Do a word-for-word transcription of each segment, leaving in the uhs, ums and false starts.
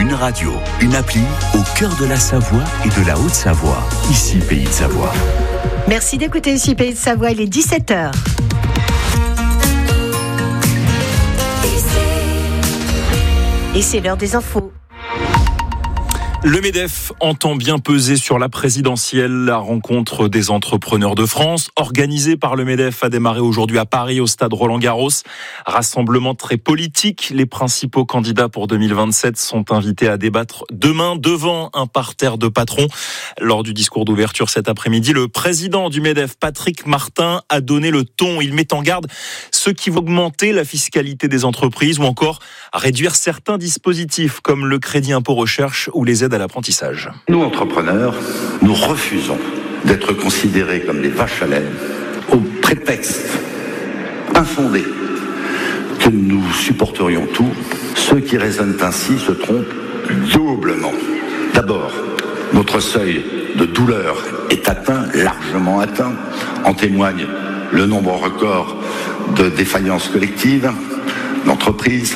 Une radio, une appli au cœur de la Savoie et de la Haute-Savoie. Ici, Pays de Savoie. Merci d'écouter ici, Pays de Savoie. Il est dix-sept heures. Et c'est l'heure des infos. Le MEDEF entend bien peser sur la présidentielle. La rencontre des entrepreneurs de France, organisée par le MEDEF, a démarré aujourd'hui à Paris, au stade Roland-Garros. Rassemblement très politique. Les principaux candidats pour deux mille vingt-sept sont invités à débattre demain devant un parterre de patrons. Lors du discours d'ouverture cet après-midi, le président du MEDEF, Patrick Martin, a donné le ton. Il met en garde ceux qui vont augmenter la fiscalité des entreprises ou encore réduire certains dispositifs comme le crédit impôt recherche ou les aides à l'apprentissage. Nous, entrepreneurs, nous refusons d'être considérés comme des vaches à lait au prétexte infondé que nous supporterions tout. Ceux qui raisonnent ainsi se trompent doublement. D'abord, notre seuil de douleur est atteint, largement atteint. En témoigne le nombre record de défaillances collectives d'entreprises,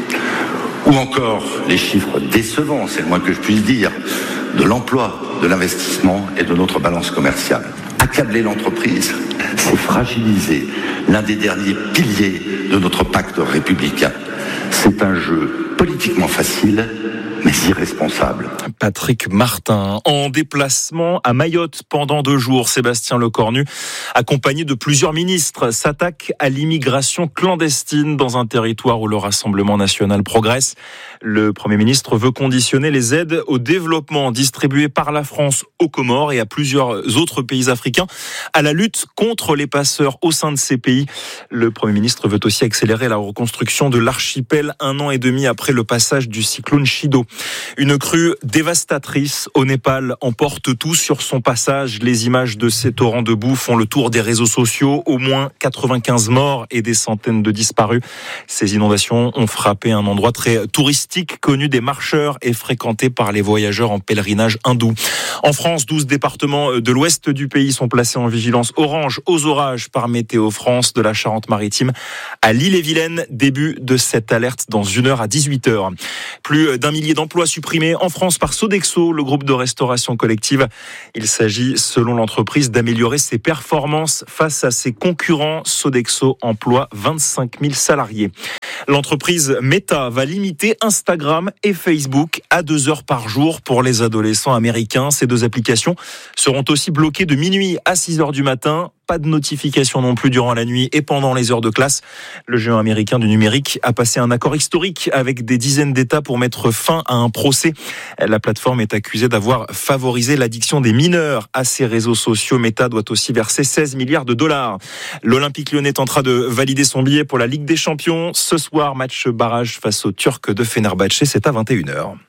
ou encore les chiffres décevants, c'est le moins que je puisse dire, de l'emploi, de l'investissement et de notre balance commerciale. Accabler l'entreprise, c'est fragiliser l'un des derniers piliers de notre pacte républicain. C'est un jeu politiquement facile, mais irresponsable. Patrick Martin, en déplacement à Mayotte pendant deux jours, Sébastien Lecornu, accompagné de plusieurs ministres, s'attaque à l'immigration clandestine dans un territoire où le Rassemblement national progresse. Le Premier ministre veut conditionner les aides au développement distribuées par la France aux Comores et à plusieurs autres pays africains à la lutte contre les passeurs au sein de ces pays. Le Premier ministre veut aussi accélérer la reconstruction de l'archipel un an et demi après le passage du cyclone Chido. Une crue dévastatrice au Népal emporte tout sur son passage. Les images de ces torrents de boue font le tour des réseaux sociaux. Au moins quatre-vingt-quinze morts et des centaines de disparus. Ces inondations ont frappé un endroit très touristique, connu des marcheurs et fréquenté par les voyageurs en pèlerinage hindou. En France, douze départements de l'ouest du pays sont placés en vigilance orange aux orages par Météo France, de la Charente-Maritime à l'Ille-et-Vilaine. Début de cette alerte dans une heure à dix-huit heures. Plus d'un millier d'emplois supprimés en France par Sodexo, le groupe de restauration collective. Il s'agit, selon l'entreprise, d'améliorer ses performances face à ses concurrents. Sodexo emploie vingt-cinq mille salariés. L'entreprise Meta va limiter Instagram et Facebook à deux heures par jour pour les adolescents américains. Ces deux applications seront aussi bloquées de minuit à six heures du matin. Pas de notification non plus durant la nuit et pendant les heures de classe. Le géant américain du numérique a passé un accord historique avec des dizaines d'États pour mettre fin à un procès. La plateforme est accusée d'avoir favorisé l'addiction des mineurs à ses réseaux sociaux. Meta doit aussi verser seize milliards de dollars. L'Olympique Lyonnais tentera de valider son billet pour la Ligue des Champions. Ce soir, match barrage face aux Turcs de Fenerbahçe. C'est à vingt et une heures.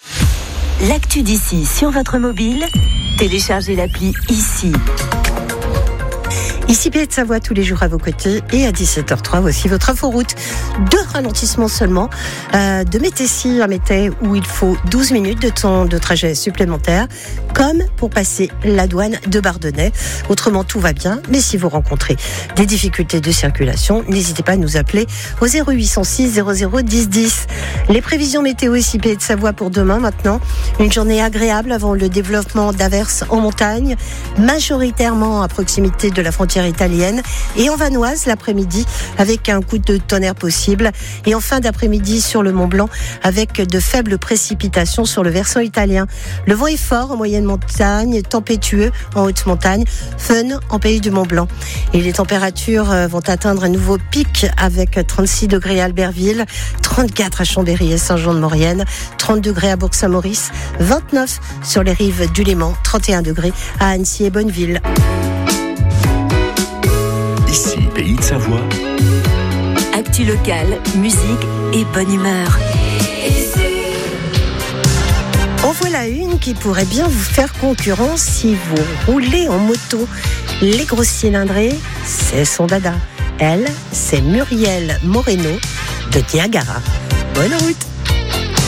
L'actu d'ici sur votre mobile, téléchargez l'appli ici. Ici Pays de Savoie, tous les jours à vos côtés, et à dix-sept heures trois, voici votre inforoute. Deux ralentissements seulement, euh, de Métessy à Métais, où il faut douze minutes de temps de trajet supplémentaire, comme pour passer la douane de Bardonnay. Autrement, tout va bien, mais si vous rencontrez des difficultés de circulation, n'hésitez pas à nous appeler au zéro huit cent six zéro zéro dix dix. Les prévisions météo ici Pays de Savoie pour demain maintenant. Une journée agréable avant le développement d'averses en montagne, majoritairement à proximité de la frontière italienne et en Vanoise l'après-midi avec un coup de tonnerre possible, et en fin d'après-midi sur le Mont Blanc avec de faibles précipitations sur le versant italien. Le vent est fort en moyenne montagne, tempétueux en haute montagne, fun en pays du Mont Blanc. Et les températures vont atteindre un nouveau pic avec trente-six degrés à Albertville, trente-quatre à Chambéry et Saint-Jean-de-Maurienne, trente degrés à Bourg-Saint-Maurice, vingt-neuf sur les rives du Léman, trente et un degrés à Annecy et Bonneville. Ici, Pays de Savoie. Actu locale, musique et bonne humeur. En voilà une qui pourrait bien vous faire concurrence si vous roulez en moto. Les grosses cylindrées, c'est son dada. Elle, c'est Muriel Moreno de Niagara. Bonne route!